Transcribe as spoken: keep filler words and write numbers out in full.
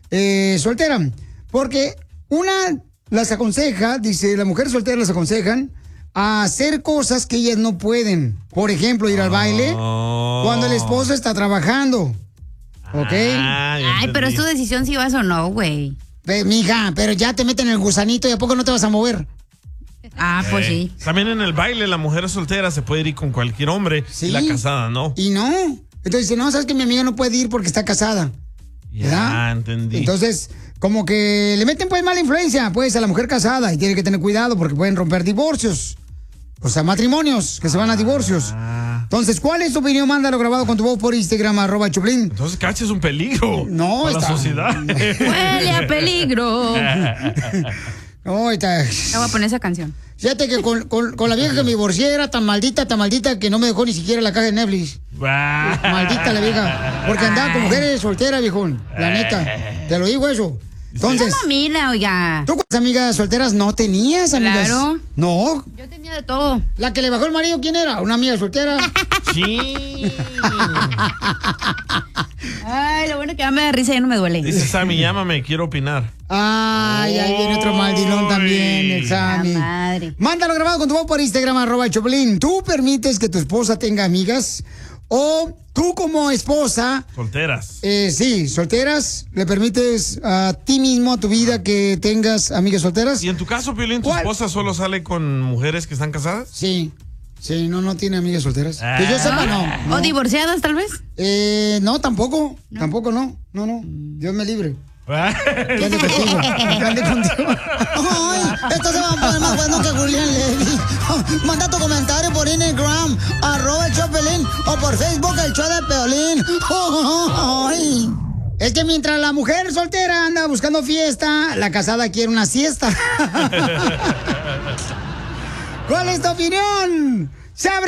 eh, soltera. Porque una las aconseja, dice, las mujeres solteras las aconsejan a hacer cosas que ellas no pueden. Por ejemplo, ir al baile oh. cuando el esposo está trabajando. ¿Ok? Ah, Ay, pero es tu decisión si vas o no, güey. Mija, pero ya te meten el gusanito y a poco no te vas a mover. Ah, pues eh, sí. También en el baile la mujer soltera se puede ir con cualquier hombre. Sí. Y la casada no. Y no. Entonces dice, no, sabes que mi amiga no puede ir porque está casada. Ya, entendí. Entonces, como que le meten pues mala influencia pues a la mujer casada y tiene que tener cuidado porque pueden romper divorcios. O sea, matrimonios que se van a divorcios. Ah. Entonces, ¿cuál es tu opinión? Mándalo grabado con tu voz por Instagram, arroba Choplin. Entonces, Cacha es un peligro no, para está... la sociedad. Huele a peligro. No, está... Te voy a poner esa canción. Fíjate que con, con, con la vieja que me divorcié era tan maldita, tan maldita que no me dejó ni siquiera la caja de Netflix. Maldita la vieja. Porque andaba con mujeres solteras, viejón. La neta. Te lo digo eso. Entonces. No, mira, oiga. ¿Tú cuántas amigas solteras no tenías, amigas? Claro. No. Yo tenía de todo. ¿La que le bajó el marido quién era? ¿Una amiga soltera? Sí. Ay, lo bueno que ya me da risa y ya no me duele. Dice Sammy, llámame, quiero opinar. Ay, ahí viene otro maldilón también, Sammy. Madre. Mándalo grabado con tu voz por Instagram, arroba Choplin. ¿Tú permites que tu esposa tenga amigas? O tú como esposa... Solteras. Eh, sí, solteras. ¿Le permites a ti mismo, a tu vida, que tengas amigas solteras? ¿Y en tu caso, Piolín, tu esposa solo sale con mujeres que están casadas? Sí. Sí, no, no tiene amigas solteras. Ah. Que yo sepa, no, no. ¿O divorciadas, tal vez? Eh, no, tampoco. No. Tampoco, no. No, no. Dios me libre. Que ande contigo. Que ande contigo. Ay, esto se va a poner más bueno que Julián Levy. Manda tu comentario por Instagram, arroba el Chopelín, o por Facebook, el show de Piolín. Ay. Es que mientras la mujer soltera anda buscando fiesta, la casada quiere una siesta. ¿Cuál es tu opinión? ¡Se abre!